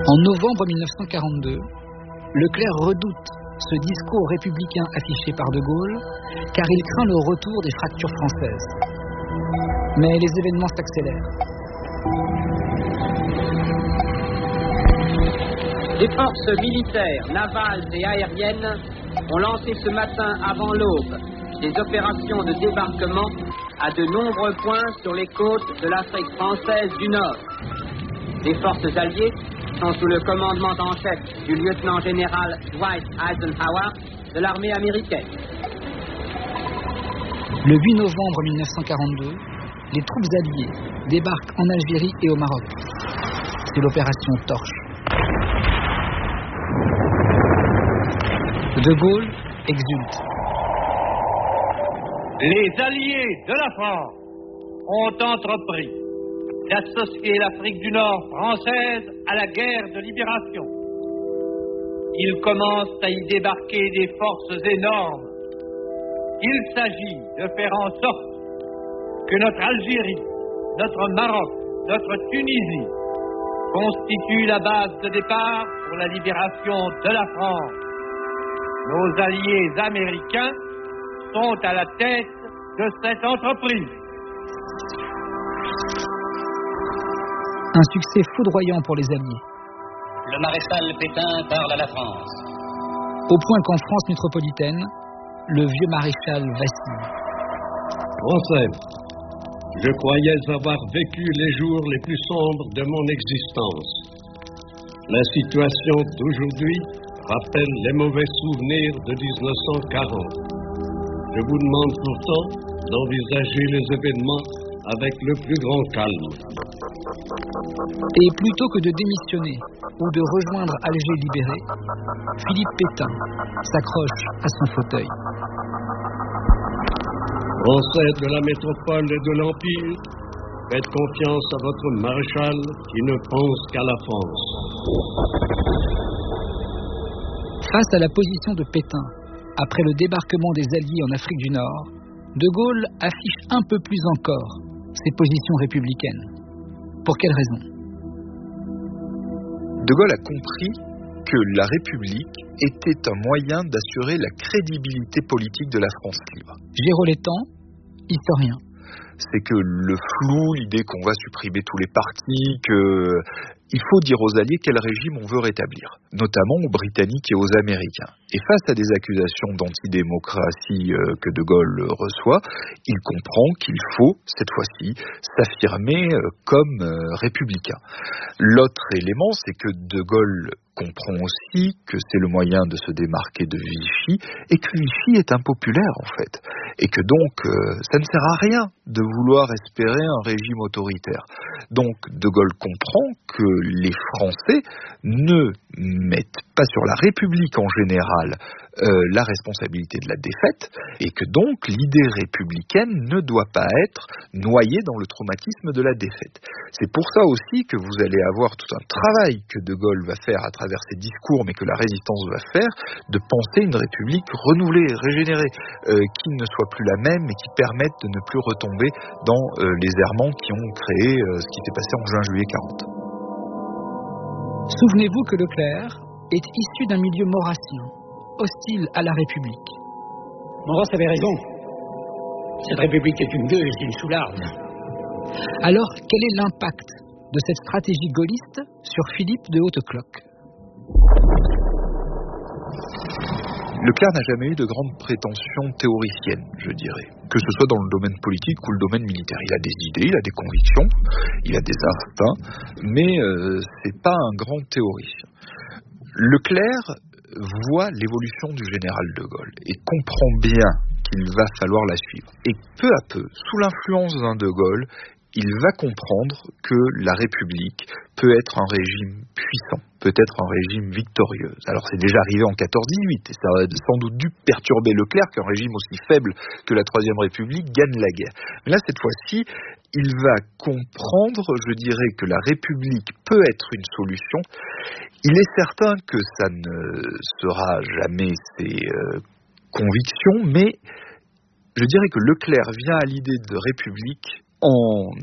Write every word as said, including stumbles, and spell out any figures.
En novembre mille neuf cent quarante-deux, Leclerc redoute ce discours républicain affiché par De Gaulle, car il craint le retour des fractures françaises. Mais les événements s'accélèrent. Les forces militaires, navales et aériennes ont lancé ce matin avant l'aube des opérations de débarquement à de nombreux points sur les côtes de l'Afrique française du Nord. Les forces alliées sont sous le commandement en chef du lieutenant-général Dwight Eisenhower de l'armée américaine. Le huit novembre mille neuf cent quarante-deux, les troupes alliées débarquent en Algérie et au Maroc. C'est l'opération Torche. De Gaulle exulte. Les alliés de la France ont entrepris d'associer l'Afrique du Nord française à la guerre de libération. Ils commencent à y débarquer des forces énormes. Il s'agit de faire en sorte que notre Algérie, notre Maroc, notre Tunisie constituent la base de départ pour la libération de la France. Nos alliés américains sont à la tête de cette entreprise. Un succès foudroyant pour les Alliés. Le maréchal Pétain parle à la France. Au point qu'en France métropolitaine, le vieux maréchal vacille. Français, je croyais avoir vécu les jours les plus sombres de mon existence. La situation d'aujourd'hui rappelle les mauvais souvenirs de dix-neuf cent quarante. Je vous demande pourtant d'envisager les événements avec le plus grand calme. Et plutôt que de démissionner ou de rejoindre Alger libéré, Philippe Pétain s'accroche à son fauteuil. Français de la métropole et de l'Empire, faites confiance à votre maréchal qui ne pense qu'à la France. Face à la position de Pétain, après le débarquement des Alliés en Afrique du Nord, De Gaulle affiche un peu plus encore ses positions républicaines. Pour quelle raison ? De Gaulle a compris que la République était un moyen d'assurer la crédibilité politique de la France libre. Géraud Létang, historien. C'est que le flou, l'idée qu'on va supprimer tous les partis, que il faut dire aux Alliés quel régime on veut rétablir, notamment aux Britanniques et aux Américains. Et face à des accusations d'antidémocratie euh, que De Gaulle reçoit, il comprend qu'il faut, cette fois-ci, s'affirmer euh, comme euh, républicain. L'autre élément, c'est que De Gaulle comprend aussi que c'est le moyen de se démarquer de Vichy et que Vichy est impopulaire en fait. Et que donc, euh, ça ne sert à rien de vouloir espérer un régime autoritaire. Donc, De Gaulle comprend que les Français ne mettent pas sur la République en général euh, la responsabilité de la défaite et que donc l'idée républicaine ne doit pas être noyée dans le traumatisme de la défaite. C'est pour ça aussi que vous allez avoir tout un travail que De Gaulle va faire à travers ses discours, mais que la résistance va faire, de penser une République renouvelée, régénérée, euh, qui ne soit plus la même et qui permette de ne plus retomber dans euh, les errements qui ont créé euh, ce qui s'est passé en juin-juillet quarante. Souvenez-vous que Leclerc est issu d'un milieu maurassien, hostile à la République. Maurras avait raison. Cette République est une gueule et c'est une soularde. Alors, quel est l'impact de cette stratégie gaulliste sur Philippe de Hautecloque ? Leclerc n'a jamais eu de grandes prétentions théoriciennes, je dirais, que ce soit dans le domaine politique ou le domaine militaire. Il a des idées, il a des convictions, il a des instincts, mais euh, c'est pas un grand théoricien. Leclerc voit l'évolution du général de Gaulle et comprend bien qu'il va falloir la suivre. Et peu à peu, sous l'influence d'un de Gaulle, il va comprendre que la République peut être un régime puissant, peut être un régime victorieux. Alors c'est déjà arrivé en quatorze dix-huit, et ça a sans doute dû perturber Leclerc qu'un régime aussi faible que la Troisième République gagne la guerre. Mais là, cette fois-ci, il va comprendre, je dirais, que la République peut être une solution. Il est certain que ça ne sera jamais ses euh, convictions, mais je dirais que Leclerc vient à l'idée de République en